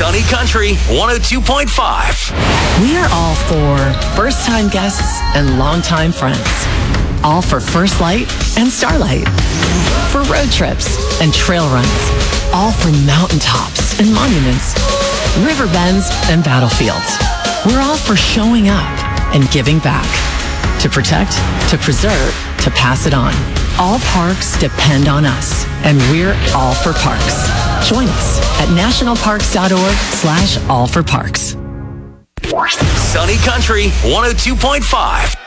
Sunny Country 102.5. We are all for first-time guests and longtime friends. All for First Light and Starlight. For road trips and trail runs. All for mountaintops and monuments. River bends and battlefields. We're all for showing up and giving back. To protect, to preserve, to pass it on. All parks depend on us, and we're all for parks. Join us at nationalparks.org/allforparks. Sunny Country 102.5.